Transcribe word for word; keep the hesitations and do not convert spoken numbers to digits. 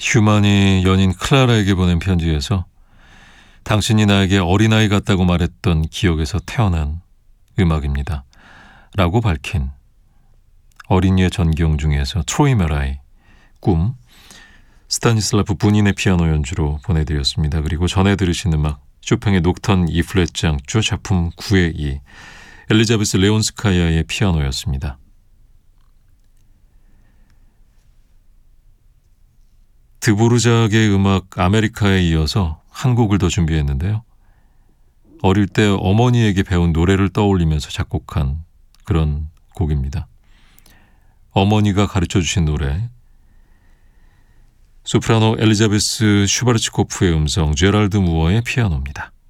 휴만이 연인 클라라에게 보낸 편지에서 당신이 나에게 어린아이 같다고 말했던 기억에서 태어난 음악입니다. 라고 밝힌 어린이의 전경 중에서 트로이 메라의 꿈, 스타니슬라프 분인의 피아노 연주로 보내드렸습니다. 그리고 전에 들으신 음악 쇼팽의 녹턴 이 플랫 장조 작품 구의 이, 엘리자베스 레온스카야의 피아노였습니다. 드보르작의 음악 아메리카에 이어서 한 곡을 더 준비했는데요. 어릴 때 어머니에게 배운 노래를 떠올리면서 작곡한 그런 곡입니다. 어머니가 가르쳐주신 노래, 소프라노 엘리자베스 슈바르츠코프의 음성, 제랄드 무어의 피아노입니다.